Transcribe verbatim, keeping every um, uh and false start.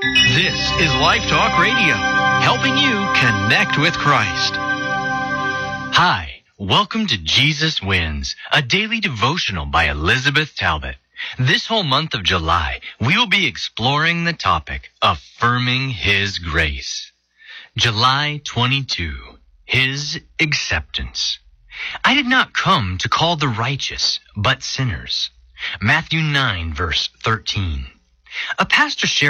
This is Life Talk Radio, helping you connect with Christ. Hi, welcome to Jesus Wins, a daily devotional by Elizabeth Talbot. This whole month of July, we will be exploring the topic, affirming His grace. July twenty-second, His acceptance. I did not come to call the righteous, but sinners. Matthew nine, verse thirteen. A pastor shared